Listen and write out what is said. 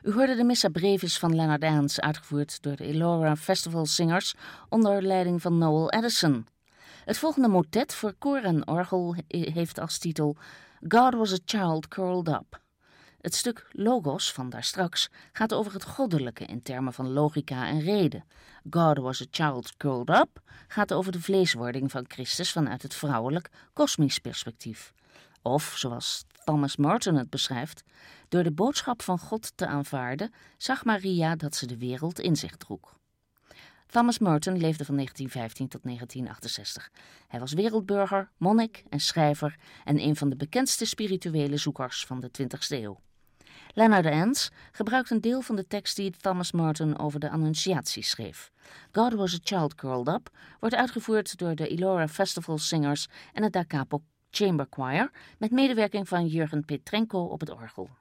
U hoorde de Missa Brevis van Leonard Ehns, uitgevoerd door de Elora Festival Singers onder leiding van Noel Addison. Het volgende motet voor koor en orgel heeft als titel God Was a Child Curled Up. Het stuk Logos van daarstraks gaat over het goddelijke in termen van logica en reden. God Was a Child Curled Up gaat over de vleeswording van Christus vanuit het vrouwelijk kosmisch perspectief. Of, zoals Thomas Merton het beschrijft, door de boodschap van God te aanvaarden, zag Maria dat ze de wereld in zich droeg. Thomas Merton leefde van 1915 tot 1968. Hij was wereldburger, monnik en schrijver en een van de bekendste spirituele zoekers van de 20e eeuw. Leonard Ehns gebruikt een deel van de tekst die Thomas Merton over de Annunciatie schreef. God Was a Child Curled Up wordt uitgevoerd door de Elora Festival Singers en het Da Capo Chamber Choir met medewerking van Jurgen Petrenko op het orgel.